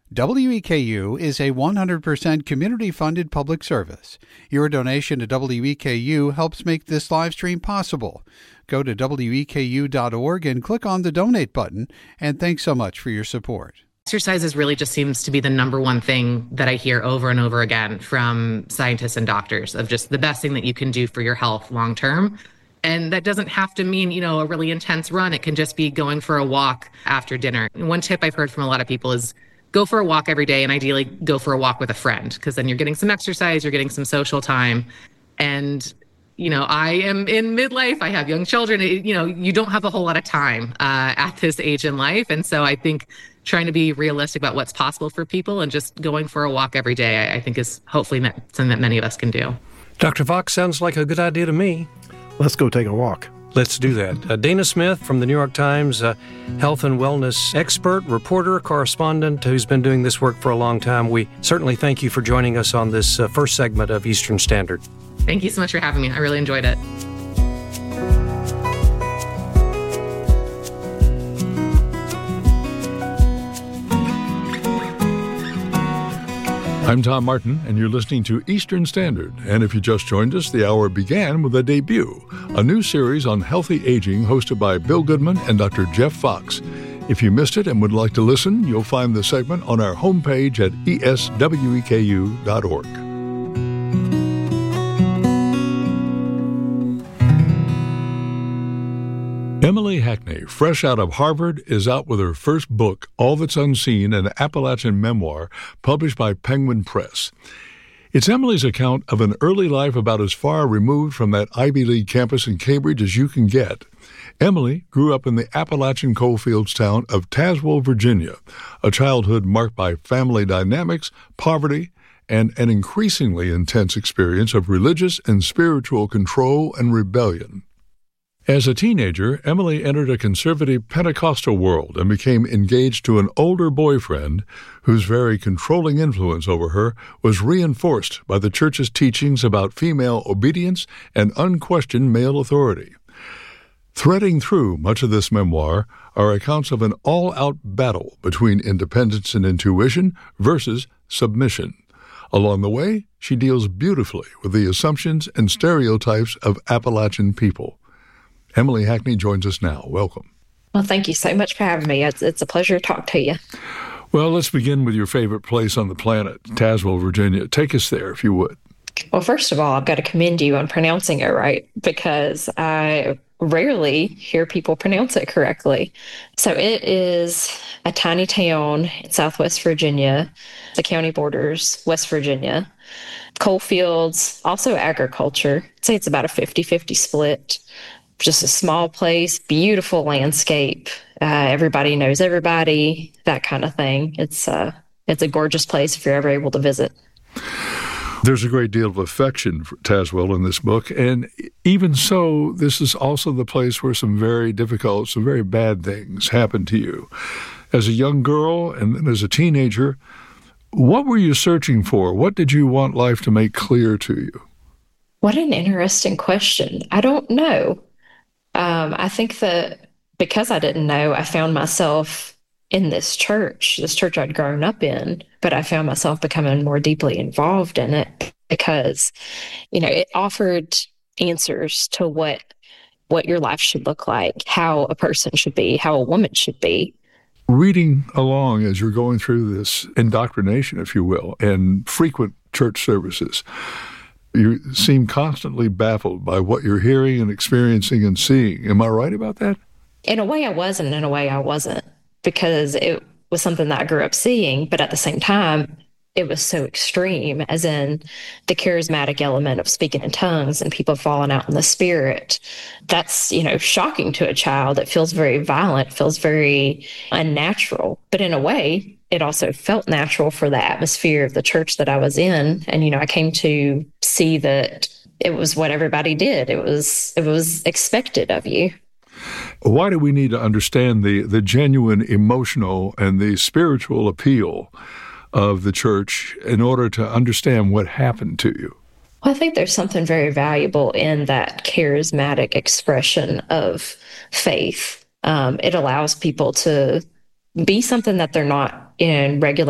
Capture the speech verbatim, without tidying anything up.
W E K U is a one hundred percent community-funded public service. Your donation to W E K U helps make this live stream possible. Go to W E K U dot org and click on the donate button, and thanks so much for your support. Exercise really just seems to be the number one thing that I hear over and over again from scientists and doctors of just the best thing that you can do for your health long term. And that doesn't have to mean, you know, a really intense run. It can just be going for a walk after dinner. And one tip I've heard from a lot of people is go for a walk every day, and ideally go for a walk with a friend, because then you're getting some exercise, you're getting some social time. And, you know, I am in midlife, I have young children, it, you know, you don't have a whole lot of time uh, at this age in life. And so I think trying to be realistic about what's possible for people and just going for a walk every day, I, I think is hopefully something that many of us can do. Doctor Fox, sounds like a good idea to me. Let's go take a walk. Let's do that. Uh, Dana Smith from the New York Times, uh, health and wellness expert, reporter, correspondent who's been doing this work for a long time. We certainly thank you for joining us on this uh, first segment of Eastern Standard. Thank you so much for having me. I really enjoyed it. I'm Tom Martin, and you're listening to Eastern Standard. And if you just joined us, the hour began with a debut, a new series on healthy aging hosted by Bill Goodman and Doctor Jeff Fox. If you missed it and would like to listen, you'll find the segment on our homepage at E S W E K U dot org. Emily Hackney, fresh out of Harvard, is out with her first book, All That's Unseen, an Appalachian memoir published by Penguin Press. It's Emily's account of an early life about as far removed from that Ivy League campus in Cambridge as you can get. Emily grew up in the Appalachian coalfields town of Tazewell, Virginia, a childhood marked by family dynamics, poverty, and an increasingly intense experience of religious and spiritual control and rebellion. As a teenager, Emily entered a conservative Pentecostal world and became engaged to an older boyfriend whose very controlling influence over her was reinforced by the church's teachings about female obedience and unquestioned male authority. Threading through much of this memoir are accounts of an all-out battle between independence and intuition versus submission. Along the way, she deals beautifully with the assumptions and stereotypes of Appalachian people. Emily Hackney joins us now. Welcome. Well, thank you so much for having me. It's, it's a pleasure to talk to you. Well, let's begin with your favorite place on the planet, Tazewell, Virginia. Take us there, if you would. Well, first of all, I've got to commend you on pronouncing it right, because I rarely hear people pronounce it correctly. So it is a tiny town in southwest Virginia. The county borders West Virginia. Coal fields, also agriculture. I'd say it's about a fifty-fifty split. Just a small place, beautiful landscape. Uh, everybody knows everybody, that kind of thing. It's uh, it's a gorgeous place if you're ever able to visit. There's a great deal of affection for Tazewell in this book, and even so, this is also the place where some very difficult, some very bad things happened to you. As a young girl and then as a teenager, what were you searching for? What did you want life to make clear to you? What an interesting question. I don't know. Um, I think that because I didn't know, I found myself in this church, this church I'd grown up in, but I found myself becoming more deeply involved in it because, you know, it offered answers to what what your life should look like, how a person should be, how a woman should be. Reading along as you're going through this indoctrination, if you will, and frequent church services, you seem constantly baffled by what you're hearing and experiencing and seeing. Am I right about that? In a way I was, and in a way I wasn't, because it was something that I grew up seeing, but at the same time, it was so extreme, as in the charismatic element of speaking in tongues and people falling out in the spirit. That's, you know, shocking to a child. It feels very violent, feels very unnatural. But in a way, it also felt natural for the atmosphere of the church that I was in. And, you know, I came to see that it was what everybody did. It was, it was expected of you. Why do we need to understand the, the genuine emotional and the spiritual appeal of the church in order to understand what happened to you? Well, I think there's something very valuable in that charismatic expression of faith. Um, it allows people to be something that they're not in regular